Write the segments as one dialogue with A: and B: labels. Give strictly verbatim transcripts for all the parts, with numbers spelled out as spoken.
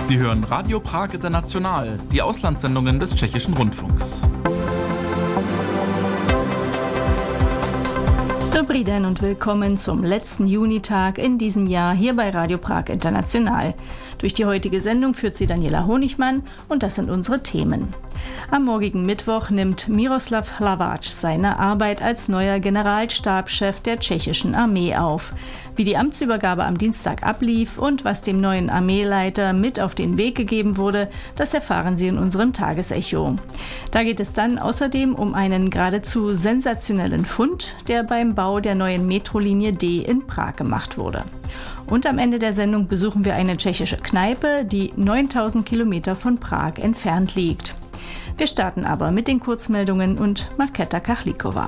A: Sie hören Radio Prag International, die Auslandssendungen des Tschechischen Rundfunks.
B: Dobrý den und willkommen zum letzten Junitag in diesem Jahr hier bei Radio Prag International. Durch die heutige Sendung führt sie Daniela Honigmann und das sind unsere Themen. Am morgigen Mittwoch nimmt Miroslav Hlaváč seine Arbeit als neuer Generalstabschef der tschechischen Armee auf. Wie die Amtsübergabe am Dienstag ablief und was dem neuen Armeeleiter mit auf den Weg gegeben wurde, das erfahren Sie in unserem Tagesecho. Da geht es dann außerdem um einen geradezu sensationellen Fund, der beim Bau der neuen Metrolinie D in Prag gemacht wurde. Und am Ende der Sendung besuchen wir eine tschechische Kneipe, die neuntausend Kilometer von Prag entfernt liegt. Wir starten aber mit den Kurzmeldungen und Markéta Kachlíková.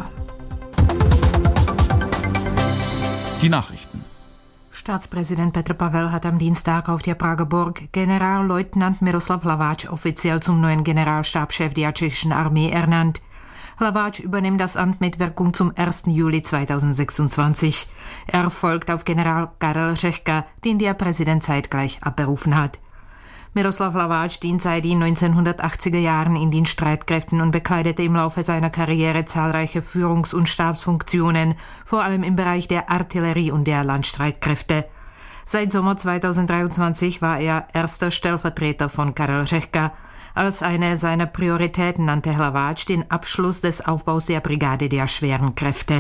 A: Die Nachrichten.
C: Staatspräsident Petr Pavel hat am Dienstag auf der Prager Burg Generalleutnant Miroslav Hlaváč offiziell zum neuen Generalstabschef der tschechischen Armee ernannt. Hlaváč übernimmt das Amt mit Wirkung zum ersten Juli zweitausendsechsundzwanzig. Er folgt auf General Karel Řehka, den der Präsident zeitgleich abberufen hat. Miroslav Hlaváč dient seit den neunzehnhundertachtziger Jahren in den Streitkräften und bekleidete im Laufe seiner Karriere zahlreiche Führungs- und Stabsfunktionen, vor allem im Bereich der Artillerie und der Landstreitkräfte. Seit Sommer zweitausenddreiundzwanzig war er erster Stellvertreter von Karel Řehka. Als eine seiner Prioritäten nannte Hlaváč den Abschluss des Aufbaus der Brigade der schweren Kräfte.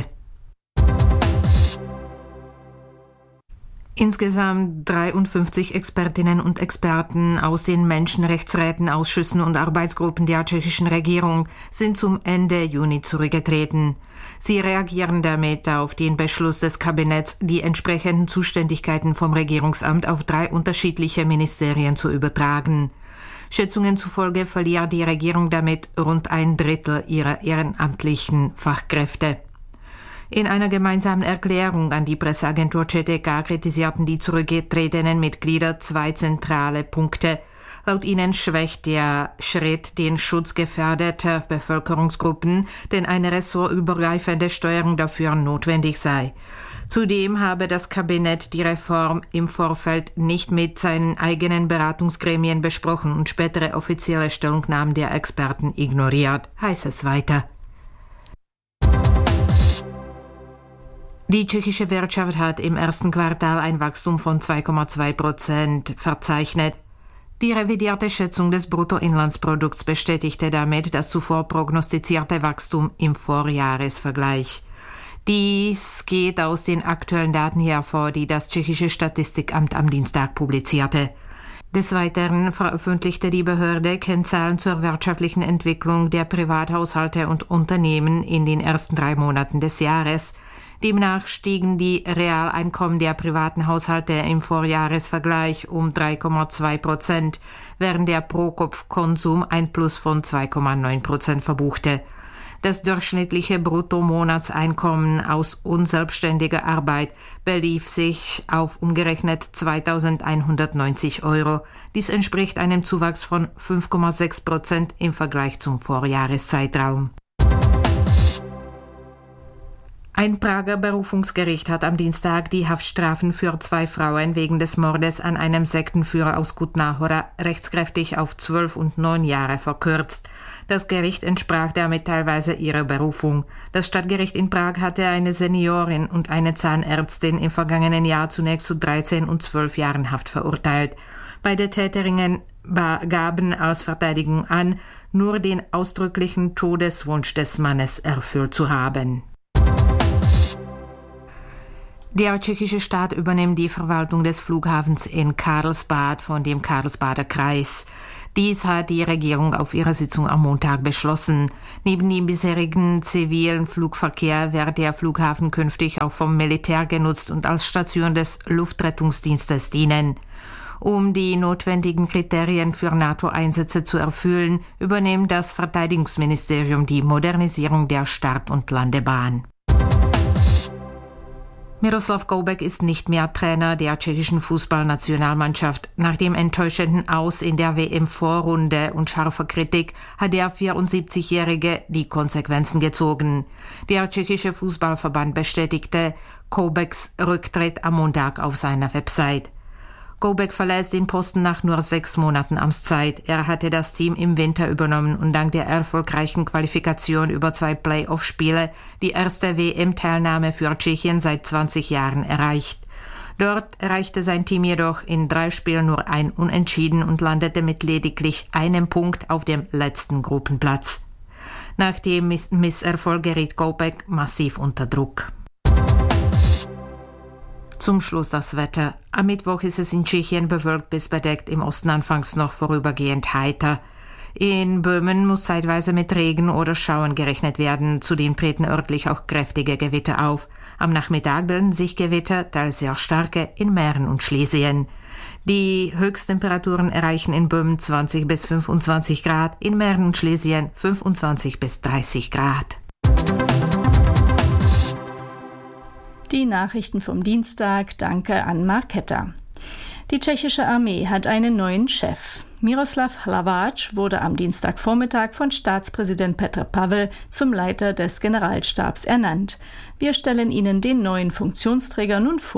C: Insgesamt dreiundfünfzig Expertinnen und Experten aus den Menschenrechtsräten, Ausschüssen und Arbeitsgruppen der tschechischen Regierung sind zum Ende Juni zurückgetreten. Sie reagieren damit auf den Beschluss des Kabinetts, die entsprechenden Zuständigkeiten vom Regierungsamt auf drei unterschiedliche Ministerien zu übertragen. Schätzungen zufolge verliert die Regierung damit rund ein Drittel ihrer ehrenamtlichen Fachkräfte. In einer gemeinsamen Erklärung an die Presseagentur C T K kritisierten die zurückgetretenen Mitglieder zwei zentrale Punkte. Laut ihnen schwächt der Schritt den Schutz gefährdeter Bevölkerungsgruppen, denn eine ressortübergreifende Steuerung dafür notwendig sei. Zudem habe das Kabinett die Reform im Vorfeld nicht mit seinen eigenen Beratungsgremien besprochen und spätere offizielle Stellungnahmen der Experten ignoriert, heißt es weiter. Die tschechische Wirtschaft hat im ersten Quartal ein Wachstum von zwei Komma zwei Prozent verzeichnet. Die revidierte Schätzung des Bruttoinlandsprodukts bestätigte damit das zuvor prognostizierte Wachstum im Vorjahresvergleich. Dies geht aus den aktuellen Daten hervor, die das tschechische Statistikamt am Dienstag publizierte. Des Weiteren veröffentlichte die Behörde Kennzahlen zur wirtschaftlichen Entwicklung der Privathaushalte und Unternehmen in den ersten drei Monaten des Jahres. Demnach stiegen die Realeinkommen der privaten Haushalte im Vorjahresvergleich um drei Komma zwei Prozent, während der Pro-Kopf-Konsum ein Plus von zwei Komma neun Prozent verbuchte. Das durchschnittliche Bruttomonatseinkommen aus unselbstständiger Arbeit belief sich auf umgerechnet zweitausendeinhundertneunzig Euro. Dies entspricht einem Zuwachs von fünf Komma sechs Prozent im Vergleich zum Vorjahreszeitraum. Ein Prager Berufungsgericht hat am Dienstag die Haftstrafen für zwei Frauen wegen des Mordes an einem Sektenführer aus Kutná Hora rechtskräftig auf zwölf und neun Jahre verkürzt. Das Gericht entsprach damit teilweise ihrer Berufung. Das Stadtgericht in Prag hatte eine Seniorin und eine Zahnärztin im vergangenen Jahr zunächst zu dreizehn und zwölf Jahren Haft verurteilt. Beide Täterinnen gaben als Verteidigung an, nur den ausdrücklichen Todeswunsch des Mannes erfüllt zu haben. Der tschechische Staat übernimmt die Verwaltung des Flughafens in Karlsbad von dem Karlsbader Kreis. Dies hat die Regierung auf ihrer Sitzung am Montag beschlossen. Neben dem bisherigen zivilen Flugverkehr wird der Flughafen künftig auch vom Militär genutzt und als Station des Luftrettungsdienstes dienen. Um die notwendigen Kriterien für NATO-Einsätze zu erfüllen, übernimmt das Verteidigungsministerium die Modernisierung der Start- und Landebahn. Miroslav Koubek ist nicht mehr Trainer der tschechischen Fußballnationalmannschaft. Nach dem enttäuschenden Aus in der W M-Vorrunde und scharfer Kritik hat der vierundsiebzigjährige die Konsequenzen gezogen. Der tschechische Fußballverband bestätigte Koubeks Rücktritt am Montag auf seiner Website. Koubek verlässt den Posten nach nur sechs Monaten Amtszeit. Er hatte das Team im Winter übernommen und dank der erfolgreichen Qualifikation über zwei Play-off-Spiele die erste W M-Teilnahme für Tschechien seit zwanzig Jahren erreicht. Dort erreichte sein Team jedoch in drei Spielen nur ein Unentschieden und landete mit lediglich einem Punkt auf dem letzten Gruppenplatz. Nach dem Miss- Misserfolg geriet Koubek massiv unter Druck. Zum Schluss das Wetter. Am Mittwoch ist es in Tschechien bewölkt bis bedeckt, im Osten anfangs noch vorübergehend heiter. In Böhmen muss zeitweise mit Regen oder Schauern gerechnet werden. Zudem treten örtlich auch kräftige Gewitter auf. Am Nachmittag bilden sich Gewitter, teils sehr starke, in Mähren und Schlesien. Die Höchsttemperaturen erreichen in Böhmen zwanzig bis fünfundzwanzig Grad, in Mähren und Schlesien fünfundzwanzig bis dreißig Grad.
B: Die Nachrichten vom Dienstag, danke an Marketta. Die tschechische Armee hat einen neuen Chef. Miroslav Hlaváč wurde am Dienstagvormittag von Staatspräsident Petr Pavel zum Leiter des Generalstabs ernannt. Wir stellen Ihnen den neuen Funktionsträger nun vor.